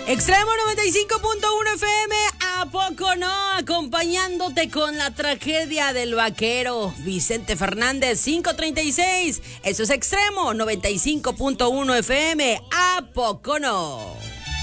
Extremo 95.1 FM, ¿a poco no? Acompañándote con la tragedia del vaquero Vicente Fernández, 536. Eso es Extremo 95.1 FM, ¿a poco no?